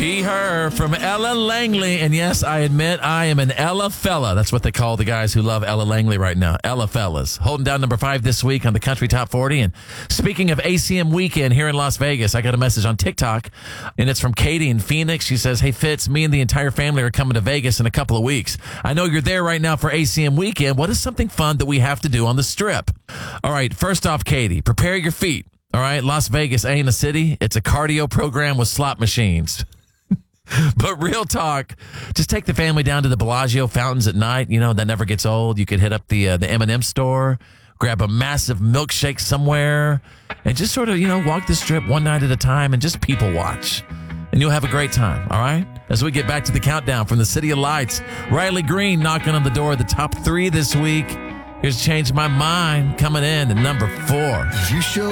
Be Her from Ella Langley. And yes, I admit I am an Ella fella. That's what they call the guys who love Ella Langley right now. Ella fellas. Holding down number 5 this week on the Country Top 40. And speaking of ACM weekend here in Las Vegas, I got a message on TikTok, and it's from Katie in Phoenix. She says, hey, Fitz, me and the entire family are coming to Vegas in a couple of weeks. I know you're there right now for ACM weekend. What is something fun that we have to do on the Strip? All right, first off, Katie, prepare your feet. All right, Las Vegas ain't a city. It's a cardio program with slot machines. But real talk, just take the family down to the Bellagio fountains at night. You know, that never gets old. You could hit up the M&M store, grab a massive milkshake somewhere, and just sort of, walk the Strip one night at a time and just people watch. And you'll have a great time, all right? As we get back to the countdown from the City of Lights, Riley Green knocking on the door of the top 3 this week. Here's Change My Mind coming in at number 4. You show